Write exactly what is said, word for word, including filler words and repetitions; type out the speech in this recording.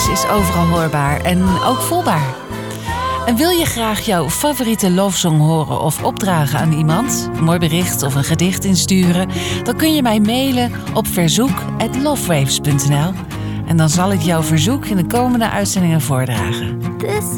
is overal hoorbaar en ook voelbaar. En wil je graag jouw favoriete lovesong horen of opdragen aan iemand, een mooi bericht of een gedicht insturen, dan kun je mij mailen op verzoek at lovewaves punt n l en dan zal ik jouw verzoek in de komende uitzendingen voordragen.